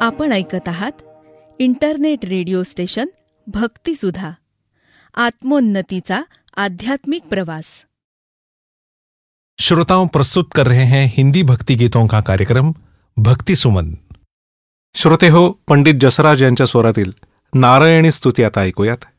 आपण ऐकत आहात इंटरनेट रेडिओ स्टेशन भक्तिसुधा, आत्मोन्नतीचा आध्यात्मिक प्रवास। श्रोताओं, प्रस्तुत कर रहे हैं हिंदी भक्ति गीतों का कार्यक्रम भक्ति सुमन। श्रोते हो, पंडित जसराज यांच्या स्वरातील नारायणी स्तुती आता ऐकूयात।